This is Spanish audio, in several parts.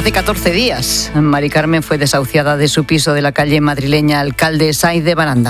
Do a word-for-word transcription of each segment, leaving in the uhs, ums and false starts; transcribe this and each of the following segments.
Hace catorce días, Mari Carmen fue desahuciada de su piso de la calle madrileña Alcalde Sáenz de Baranda.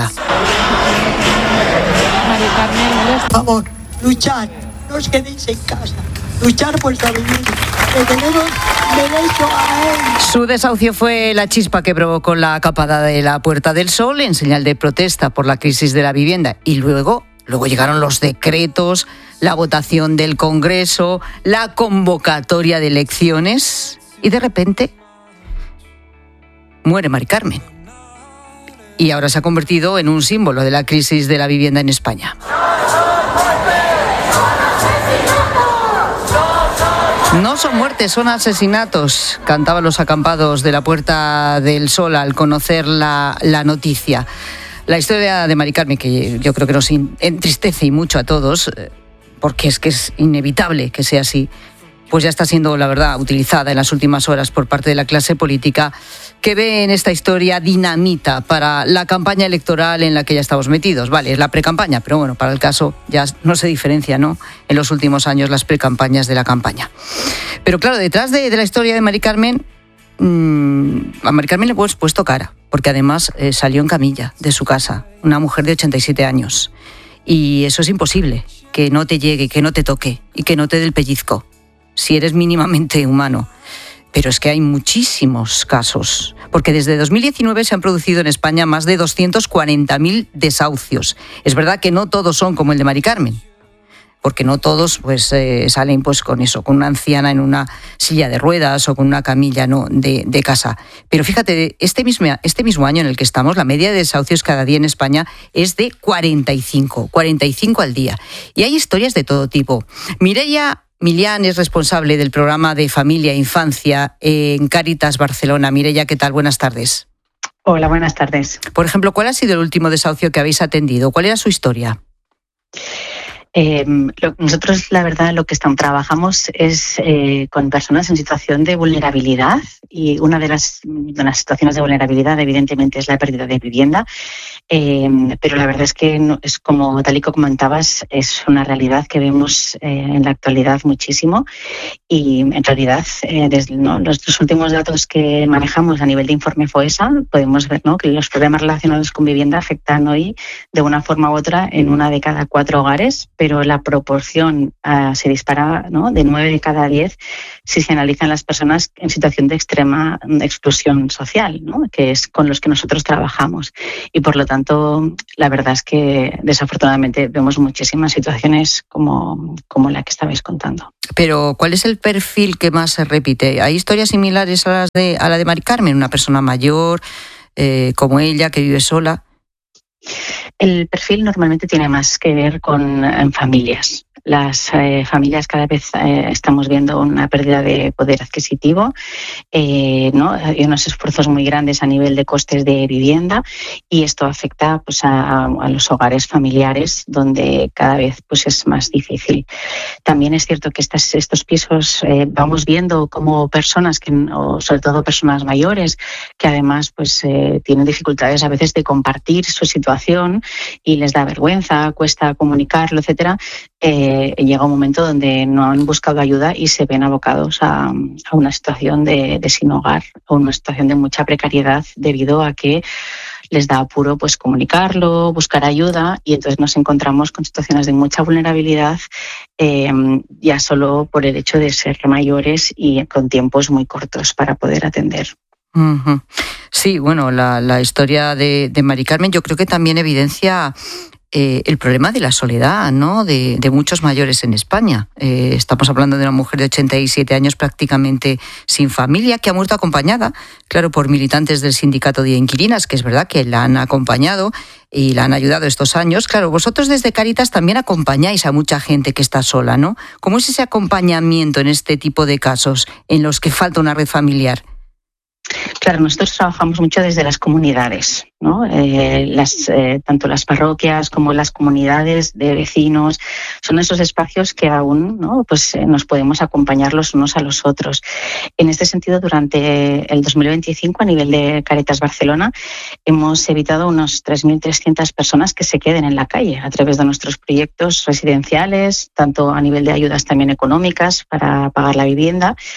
Mari Carmen, por favor, luchar, no os quedéis en casa, luchar por la vivienda, que tenemos derecho a él. Su desahucio fue la chispa que provocó la acapada de la Puerta del Sol en señal de protesta por la crisis de la vivienda. Y luego, luego llegaron los decretos, la votación del Congreso, la convocatoria de elecciones y de repente muere Mari Carmen. Y ahora se ha convertido en un símbolo de la crisis de la vivienda en España. No son muertes, son asesinatos, cantaban los acampados de la Puerta del Sol al conocer la, la noticia. La historia de Mari Carmen, que yo creo que nos entristece y mucho a todos, porque es que es inevitable que sea así, pues ya está siendo, la verdad, utilizada en las últimas horas por parte de la clase política, que ve en esta historia dinamita para la campaña electoral en la que ya estamos metidos. Vale, es la precampaña, pero bueno, para el caso ya no se diferencia, ¿no?, en los últimos años las precampañas de la campaña. Pero claro, detrás de, de la historia de Mari Carmen, mmm, a Mari Carmen le hemos puesto cara, porque además eh, salió en camilla de su casa, una mujer de ochenta y siete años. Y eso es imposible, que no te llegue, que no te toque y que no te dé el pellizco, si eres mínimamente humano. Pero es que hay muchísimos casos, porque desde dos mil diecinueve se han producido en España más de doscientos cuarenta mil desahucios. Es verdad que no todos son como el de Mari Carmen, porque no todos pues eh, salen pues con eso, con una anciana en una silla de ruedas o con una camilla, ¿no?, de, de casa. Pero fíjate, este mismo, este mismo año en el que estamos, la media de desahucios cada día en España es de cuarenta y cinco, cuarenta y cinco al día. Y hay historias de todo tipo. Mireia Millán es responsable del programa de Familia e Infancia en Cáritas Barcelona. Mireia, ¿qué tal? Buenas tardes. Hola, buenas tardes. Por ejemplo, ¿cuál ha sido el último desahucio que habéis atendido? ¿Cuál era su historia? Eh, lo, nosotros, la verdad, lo que estamos, trabajamos es eh, con personas en situación de vulnerabilidad, y una de las, de las situaciones de vulnerabilidad, evidentemente, es la pérdida de vivienda. Eh, pero la verdad es que no, es como tal y como comentabas, es una realidad que vemos eh, en la actualidad muchísimo, y en realidad eh, desde ¿no? los, los últimos datos que manejamos a nivel de informe FOESA podemos ver, ¿no?, que los problemas relacionados con vivienda afectan hoy de una forma u otra en una de cada cuatro hogares, pero la proporción uh, se dispara, ¿no?, de nueve de cada diez si se analizan las personas en situación de extrema exclusión social, ¿no?, que es con los que nosotros trabajamos. Y por lo tanto, la verdad es que desafortunadamente vemos muchísimas situaciones como, como la que estabais contando. Pero ¿cuál es el perfil que más se repite? ¿Hay historias similares a las de a la de Mari Carmen? Una persona mayor, eh, como ella, que vive sola. El perfil normalmente tiene más que ver con en familias. Las eh, familias cada vez eh, estamos viendo una pérdida de poder adquisitivo, eh, ¿no? Hay unos esfuerzos muy grandes a nivel de costes de vivienda, y esto afecta pues a, a los hogares familiares, donde cada vez pues es más difícil. También es cierto que estas, estos pisos eh, vamos viendo como personas que, o sobre todo personas mayores, que además pues eh, tienen dificultades a veces de compartir su situación y les da vergüenza, cuesta comunicarlo, etcétera. Eh, llega un momento donde no han buscado ayuda y se ven abocados a, a una situación de, de sin hogar, o una situación de mucha precariedad, debido a que les da apuro pues comunicarlo, buscar ayuda, y entonces nos encontramos con situaciones de mucha vulnerabilidad, eh, ya solo por el hecho de ser mayores y con tiempos muy cortos para poder atender. Uh-huh. Sí, bueno, la, la historia de, de Mari Carmen yo creo que también evidencia Eh, el problema de la soledad, ¿no?, de, de muchos mayores en España. Eh, estamos hablando de una mujer de ochenta y siete años prácticamente sin familia, que ha muerto acompañada, claro, por militantes del sindicato de inquilinas, que es verdad que la han acompañado y la han ayudado estos años. Claro, vosotros desde Cáritas también acompañáis a mucha gente que está sola, ¿no? ¿Cómo es ese acompañamiento en este tipo de casos en los que falta una red familiar? Claro, nosotros trabajamos mucho desde las comunidades, ¿no? Eh, las, eh, tanto las parroquias como las comunidades de vecinos son esos espacios que aún, ¿no?, pues eh, nos podemos acompañar los unos a los otros. En este sentido, durante el dos mil veinticinco, a nivel de Cáritas Barcelona, hemos evitado unos tres mil trescientas personas que se queden en la calle a través de nuestros proyectos residenciales, tanto a nivel de ayudas también económicas para pagar la vivienda,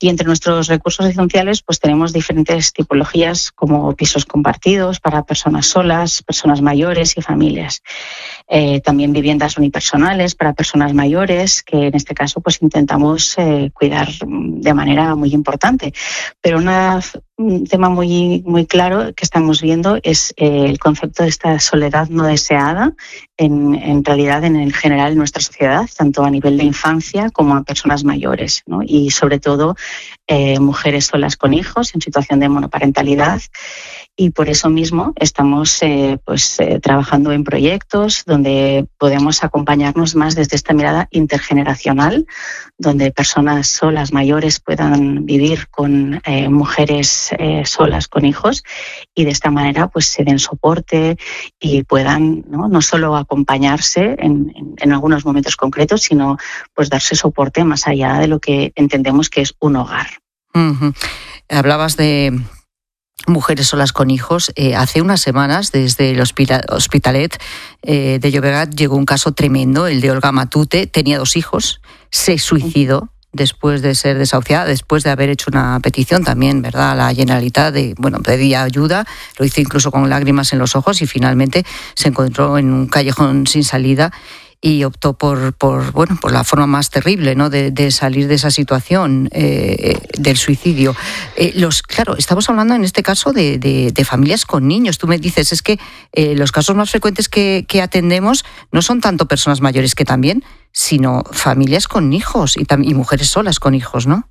Y entre nuestros recursos esenciales pues tenemos diferentes tipologías como pisos compartidos para personas solas, personas mayores y familias. Eh, también viviendas unipersonales para personas mayores, que en este caso pues intentamos eh, cuidar de manera muy importante. Pero una, un tema muy, muy claro que estamos viendo es eh, el concepto de esta soledad no deseada en, en realidad en el general en nuestra sociedad, tanto a nivel de infancia como a personas mayores, ¿no? Y sobre todo eh, mujeres solas con hijos en situación de monoparentalidad. Y por eso mismo estamos eh, pues, eh, trabajando en proyectos donde podemos acompañarnos más desde esta mirada intergeneracional, donde personas solas mayores puedan vivir con eh, mujeres eh, solas con hijos y de esta manera pues, se den soporte y puedan no, no solo acompañarse en, en, en algunos momentos concretos, sino pues, darse soporte más allá de lo que entendemos que es un hogar. Uh-huh. Hablabas de mujeres solas con hijos. Eh, hace unas semanas, desde el hospital, Hospitalet eh, de Llobregat, llegó un caso tremendo, el de Olga Matute. Tenía dos hijos, se suicidó después de ser desahuciada, después de haber hecho una petición también, ¿verdad?, a la Generalitat, de, bueno, pedía ayuda, lo hizo incluso con lágrimas en los ojos y finalmente se encontró en un callejón sin salida y optó por, por, bueno, por la forma más terrible, ¿no?, de, de salir de esa situación eh, del suicidio. Eh, los, claro, estamos hablando en este caso de, de, de familias con niños. Tú me dices, es que eh, los casos más frecuentes que, que atendemos no son tanto personas mayores que también, sino familias con hijos y, y mujeres solas con hijos, ¿no?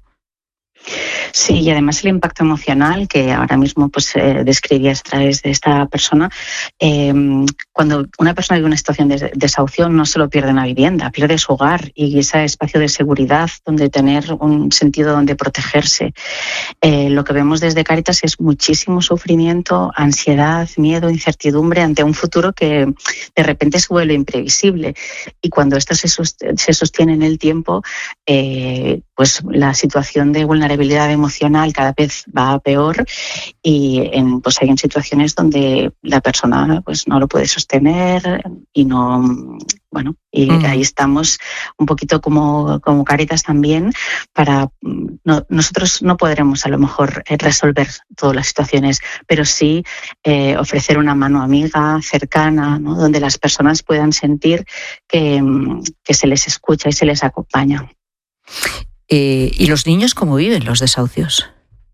Sí, y además el impacto emocional que ahora mismo pues eh, describías a través de esta persona, eh, cuando una persona vive una situación de desahucio no solo pierde una vivienda, pierde su hogar y ese espacio de seguridad donde tener un sentido donde protegerse. Eh, lo que vemos desde Cáritas es muchísimo sufrimiento, ansiedad, miedo, incertidumbre ante un futuro que de repente se vuelve imprevisible y cuando esto se sostiene en el tiempo, eh, pues la situación de vulnerabilidad emocional cada vez va a peor y en, pues hay en situaciones donde la persona pues no lo puede sostener y no, bueno, y mm. ahí estamos un poquito como, como Cáritas también para, no, nosotros no podremos a lo mejor resolver todas las situaciones, pero sí eh, ofrecer una mano amiga, cercana, ¿no?, donde las personas puedan sentir que, que se les escucha y se les acompaña. Eh, ¿Y los niños cómo viven los desahucios?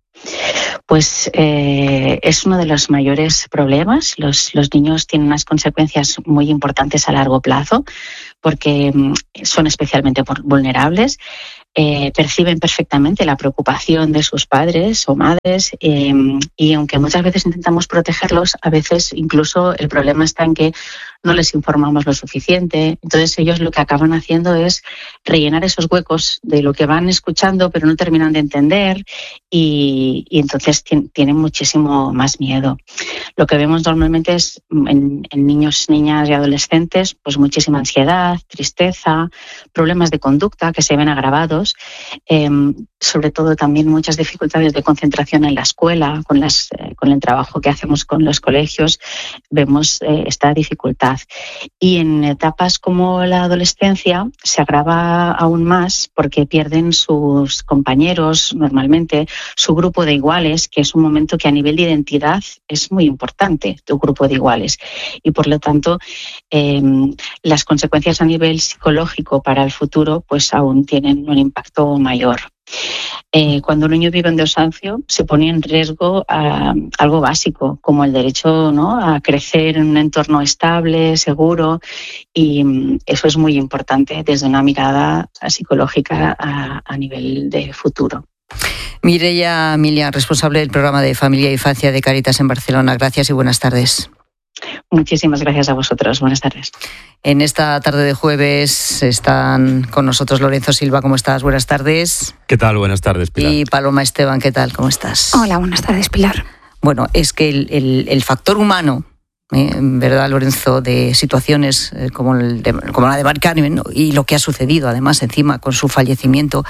Pues eh, es uno de los mayores problemas. Los, los niños tienen unas consecuencias muy importantes a largo plazo porque son especialmente vulnerables. Eh, perciben perfectamente la preocupación de sus padres o madres eh, y aunque muchas veces intentamos protegerlos, a veces incluso el problema está en que no les informamos lo suficiente. Entonces ellos lo que acaban haciendo es rellenar esos huecos de lo que van escuchando pero no terminan de entender y, y entonces t- tienen muchísimo más miedo. Lo que vemos normalmente es en, en niños, niñas y adolescentes pues muchísima ansiedad, tristeza, problemas de conducta que se ven agravados. Eh, sobre todo también muchas dificultades de concentración en la escuela, con, las, eh, con el trabajo que hacemos con los colegios, vemos eh, esta dificultad. Y en etapas como la adolescencia se agrava aún más porque pierden sus compañeros, normalmente su grupo de iguales, que es un momento que a nivel de identidad es muy importante, tu grupo de iguales. Y por lo tanto, eh, las consecuencias a nivel psicológico para el futuro pues aún tienen un impacto mayor. Eh, cuando un niño vive en desahucio se pone en riesgo a algo básico como el derecho, ¿no?, a crecer en un entorno estable, seguro y eso es muy importante desde una mirada psicológica a, a nivel de futuro. Mireia Milian, responsable del programa de Familia e Infancia de Cáritas en Barcelona. Gracias y buenas tardes. Muchísimas gracias a vosotros. Buenas tardes. En esta tarde de jueves están con nosotros Lorenzo Silva. ¿Cómo estás? Buenas tardes. ¿Qué tal? Buenas tardes, Pilar. Y Paloma Esteban. ¿Qué tal? ¿Cómo estás? Hola, buenas tardes, Pilar. Bueno, es que el, el, el factor humano, eh, ¿verdad, Lorenzo?, de situaciones eh, como, el de, como la de Mari Carmen, ¿no?, y lo que ha sucedido además encima con su fallecimiento,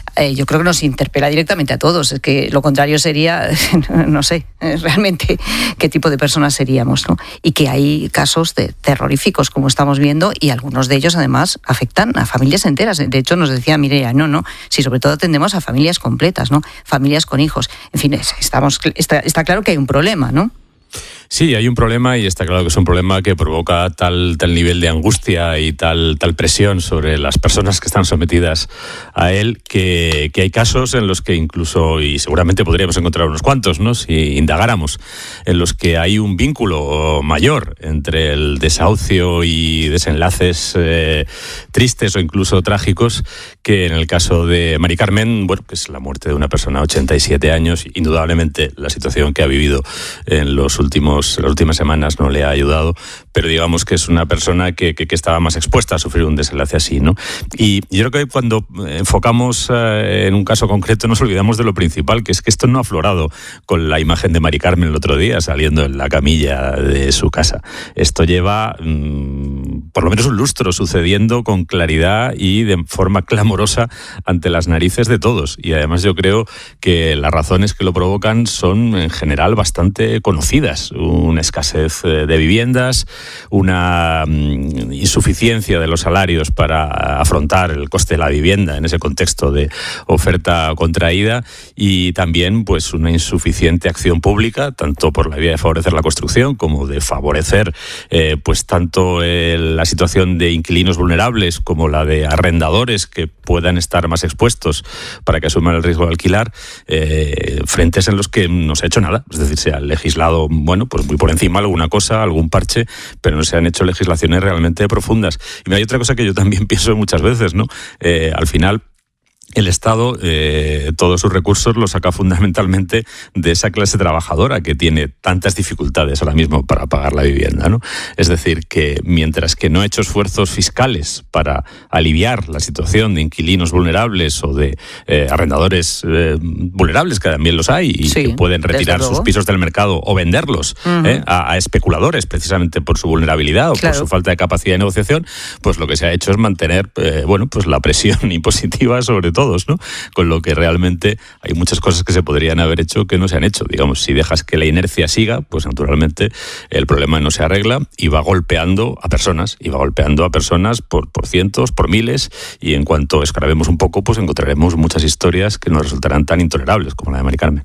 eh, yo creo que nos interpela directamente a todos. Es que lo contrario sería, no sé, realmente qué tipo de personas seríamos, ¿no? Y que hay casos de terroríficos, como estamos viendo, y algunos de ellos, además, afectan a familias enteras. De hecho, nos decía Mireia, no, no, si sobre todo atendemos a familias completas, ¿no? Familias con hijos. En fin, estamos, está, está claro que hay un problema, ¿no? Sí, hay un problema y está claro que es un problema que provoca tal, tal nivel de angustia y tal, tal presión sobre las personas que están sometidas a él que, que hay casos en los que incluso, y seguramente podríamos encontrar unos cuantos, ¿no?, si indagáramos, en los que hay un vínculo mayor entre el desahucio y desenlaces eh, tristes o incluso trágicos que en el caso de Mari Carmen, bueno, que es la muerte de una persona de ochenta y siete años. Indudablemente la situación que ha vivido en los últimos en las últimas semanas no le ha ayudado, pero digamos que es una persona que, que, que estaba más expuesta a sufrir un desenlace así, ¿no? Y yo creo que cuando enfocamos eh, en un caso concreto nos olvidamos de lo principal, que es que esto no ha aflorado con la imagen de Mari Carmen el otro día saliendo en la camilla de su casa. Esto lleva mmm, por lo menos un lustro sucediendo con claridad y de forma clamorosa ante las narices de todos. Y además yo creo que las razones que lo provocan son en general bastante conocidas. Una escasez de viviendas, una insuficiencia de los salarios para afrontar el coste de la vivienda en ese contexto de oferta contraída y también pues una insuficiente acción pública, tanto por la vía de favorecer la construcción como de favorecer eh, pues tanto el, la situación de inquilinos vulnerables como la de arrendadores que puedan estar más expuestos para que asuman el riesgo de alquilar, eh, frentes en los que no se ha hecho nada. Es decir, se ha legislado, bueno, pues muy por encima alguna cosa, algún parche, pero no se han hecho legislaciones realmente profundas. Y hay otra cosa que yo también pienso muchas veces, ¿no? Eh, al final, el Estado, eh, todos sus recursos los saca fundamentalmente de esa clase trabajadora que tiene tantas dificultades ahora mismo para pagar la vivienda, ¿no? Es decir, que mientras que no ha hecho esfuerzos fiscales para aliviar la situación de inquilinos vulnerables o de eh, arrendadores eh, vulnerables, que también los hay, y sí, que pueden retirar sus pisos del mercado o venderlos uh-huh. eh, a, a especuladores precisamente por su vulnerabilidad o claro. por su falta de capacidad de negociación, pues lo que se ha hecho es mantener eh, bueno, pues la presión impositiva sobre todo todos, ¿no? Con lo que realmente hay muchas cosas que se podrían haber hecho que no se han hecho. Digamos, si dejas que la inercia siga, pues naturalmente el problema no se arregla y va golpeando a personas, y va golpeando a personas por, por cientos, por miles, y en cuanto escarbemos un poco, pues encontraremos muchas historias que nos resultarán tan intolerables como la de Mari Carmen.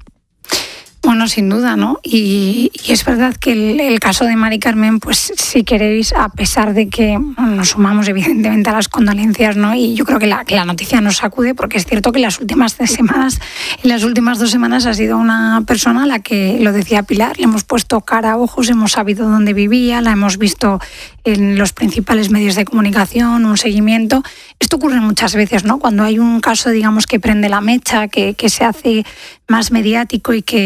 Bueno, sin duda, ¿no? Y, y es verdad que el, el caso de Mari Carmen, pues si queréis, a pesar de que bueno, nos sumamos evidentemente a las condolencias, ¿no? Y yo creo que la, que la noticia nos sacude, porque es cierto que las últimas tres semanas, en las últimas dos semanas ha sido una persona a la que, lo decía Pilar, le hemos puesto cara a ojos, hemos sabido dónde vivía, la hemos visto en los principales medios de comunicación, un seguimiento. Esto ocurre muchas veces, ¿no? Cuando hay un caso, digamos, que prende la mecha, que, que se hace más mediático y que